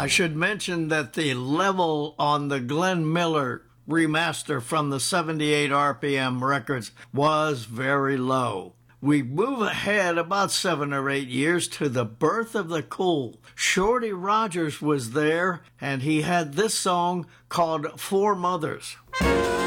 I should mention that the level on the Glenn Miller remaster from the 78 RPM records was very low. We move ahead about 7 or 8 years to the birth of the cool. Shorty Rogers was there, and he had this song called Four Mothers.